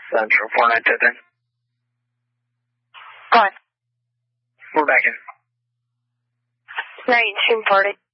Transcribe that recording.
Central 4910. Go on. We're back in. 1940.